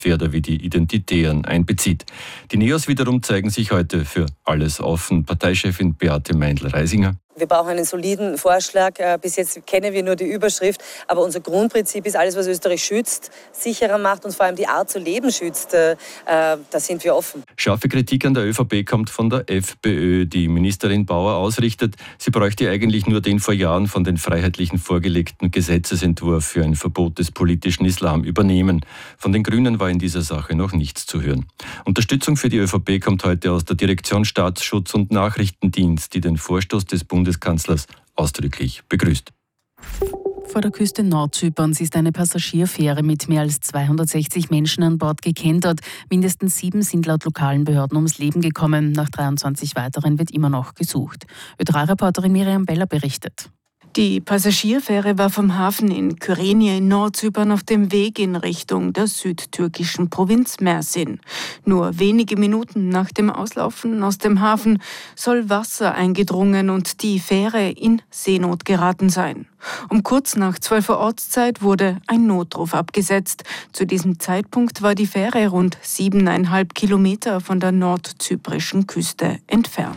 Pferde wie die Identitären einbezieht. Die NEOS wiederum zeigen sich heute für alles offen. Parteichefin Beate Meindl-Reisinger. Wir brauchen einen soliden Vorschlag. Bis jetzt kennen wir nur die Überschrift. Aber unser Grundprinzip ist, alles, was Österreich schützt, sicherer macht und vor allem die Art zu leben schützt. Da sind wir offen. Scharfe Kritik an der ÖVP kommt von der FPÖ. Die Ministerin Bauer ausrichtet, sie bräuchte eigentlich nur den vor Jahren von den Freiheitlichen vorgelegten Gesetzesentwurf für ein Verbot des politischen Islam übernehmen. Von den Grünen war in dieser Sache noch nichts zu hören. Unterstützung für die ÖVP kommt heute aus der Direktion Staatsschutz und Nachrichtendienst, die den Vorstoß des Bundeskanzlers ausdrücklich begrüßt. Vor der Küste Nordzyperns ist eine Passagierfähre mit mehr als 260 Menschen an Bord gekentert. Mindestens 7 sind laut lokalen Behörden ums Leben gekommen. Nach 23 weiteren wird immer noch gesucht. Ö3-Reporterin Miriam Beller berichtet. Die Passagierfähre war vom Hafen in Kyrenia in Nordzypern auf dem Weg in Richtung der südtürkischen Provinz Mersin. Nur wenige Minuten nach dem Auslaufen aus dem Hafen soll Wasser eingedrungen und die Fähre in Seenot geraten sein. Um kurz nach 12 Uhr Ortszeit wurde ein Notruf abgesetzt. Zu diesem Zeitpunkt war die Fähre rund 7,5 Kilometer von der nordzyprischen Küste entfernt.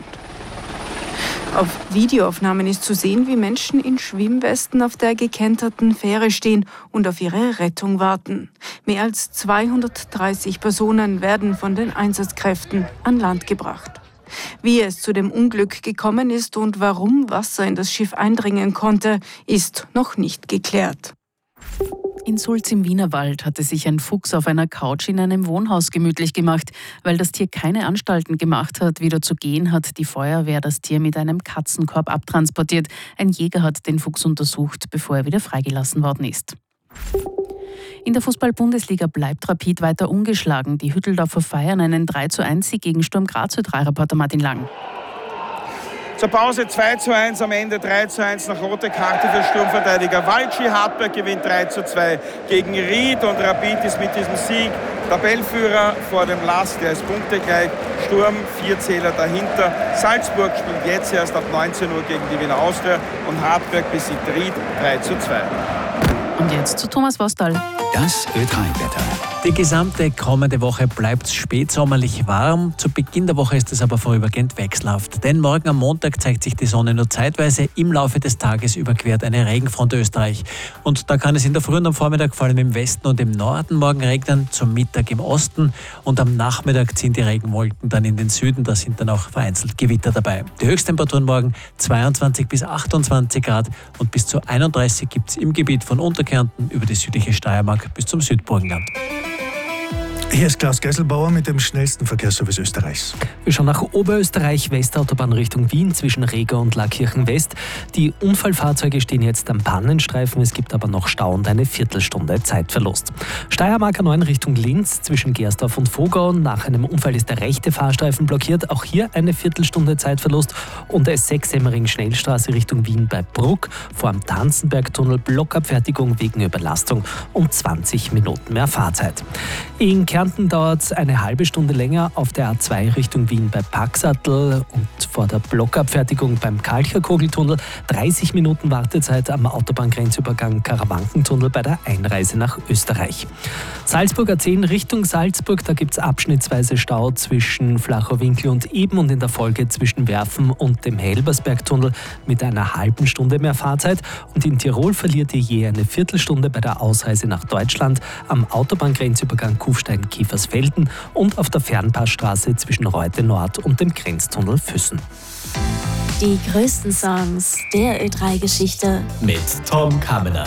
Auf Videoaufnahmen ist zu sehen, wie Menschen in Schwimmwesten auf der gekenterten Fähre stehen und auf ihre Rettung warten. Mehr als 230 Personen werden von den Einsatzkräften an Land gebracht. Wie es zu dem Unglück gekommen ist und warum Wasser in das Schiff eindringen konnte, ist noch nicht geklärt. In Sulz im Wienerwald hatte sich ein Fuchs auf einer Couch in einem Wohnhaus gemütlich gemacht. Weil das Tier keine Anstalten gemacht hat, wieder zu gehen, hat die Feuerwehr das Tier mit einem Katzenkorb abtransportiert. Ein Jäger hat den Fuchs untersucht, bevor er wieder freigelassen worden ist. In der Fußball-Bundesliga bleibt Rapid weiter ungeschlagen. Die Hütteldorfer feiern einen 3:1-Sieg gegen Sturm Graz. Ö3-Reporter Martin Lang. Zur Pause 2:1, am Ende 3:1 nach rote Karte für Sturmverteidiger Walci. Hartberg gewinnt 3:2 gegen Ried und Rapid ist mit diesem Sieg Tabellenführer vor dem LASK, der ist punktegleich. Sturm 4 Zähler dahinter. Salzburg spielt jetzt erst ab 19 Uhr gegen die Wiener Austria und Hartberg besiegt Ried 3:2. Und jetzt zu Thomas Vostal. Das Ö3-Wetter. Die gesamte kommende Woche bleibt spätsommerlich warm. Zu Beginn der Woche ist es aber vorübergehend wechselhaft. Denn morgen am Montag zeigt sich die Sonne nur zeitweise. Im Laufe des Tages überquert eine Regenfront Österreich. Und da kann es in der Früh und am Vormittag vor allem im Westen und im Norden morgen regnen, zum Mittag im Osten. Und am Nachmittag ziehen die Regenwolken dann in den Süden. Da sind dann auch vereinzelt Gewitter dabei. Die Höchsttemperaturen morgen 22 bis 28 Grad und bis zu 31 gibt es im Gebiet von Unterkärnten über die südliche Steiermark bis zum Südburgenland. Hier ist Klaus Gesselbauer mit dem schnellsten Verkehrsservice Österreichs. Wir schauen nach Oberösterreich, Westautobahn Richtung Wien zwischen Reger und Laakirchen West. Die Unfallfahrzeuge stehen jetzt am Pannenstreifen, es gibt aber noch Stau und eine Viertelstunde Zeitverlust. Steiermark A9 Richtung Linz zwischen Gersdorf und Vogau. Nach einem Unfall ist der rechte Fahrstreifen blockiert, auch hier eine Viertelstunde Zeitverlust. Und S6 Semmering Schnellstraße Richtung Wien bei Bruck vor dem Tanzenbergtunnel Blockabfertigung wegen Überlastung und 20 Minuten mehr Fahrzeit. In Kärnten dauert es eine halbe Stunde länger auf der A2 Richtung Wien bei Paxattel und vor der Blockabfertigung beim Kalcherkogeltunnel. 30 Minuten Wartezeit am Autobahngrenzübergang Karawankentunnel bei der Einreise nach Österreich. Salzburg A10 Richtung Salzburg, da gibt es abschnittsweise Stau zwischen Flachauwinkel und Eben und in der Folge zwischen Werfen und dem Helbersbergtunnel mit einer halben Stunde mehr Fahrzeit. Und in Tirol verliert ihr je eine Viertelstunde bei der Ausreise nach Deutschland am Autobahngrenzübergang Kufstein-Kiefersfelden und auf der Fernpassstraße zwischen Reute Nord und dem Grenztunnel Füssen. Die größten Songs der Ö3-Geschichte Mit Tom Kamener.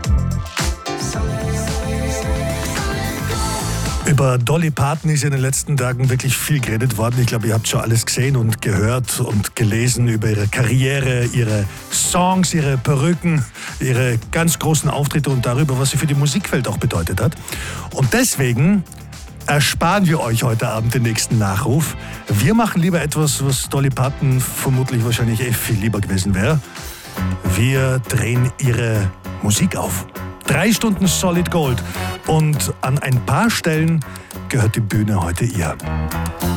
Über Dolly Parton ist in den letzten Tagen wirklich viel geredet worden. Ich glaube, ihr habt schon alles gesehen und gehört und gelesen über ihre Karriere, ihre Songs, ihre Perücken, ihre ganz großen Auftritte und darüber, was sie für die Musikwelt auch bedeutet hat. Und deswegen ersparen wir euch heute Abend den nächsten Nachruf. Wir machen lieber etwas, was Dolly Parton vermutlich wahrscheinlich viel lieber gewesen wäre. Wir drehen ihre Musik auf. 3 Stunden Solid Gold. Und an ein paar Stellen gehört die Bühne heute ihr.